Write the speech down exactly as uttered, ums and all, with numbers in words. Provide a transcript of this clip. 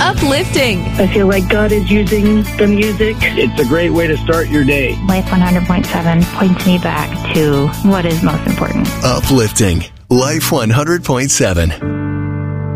uplifting. I feel like God is using the music. It's a great way to start your day. Life one hundred point seven points me back to what is most important. Uplifting. Life one hundred point seven.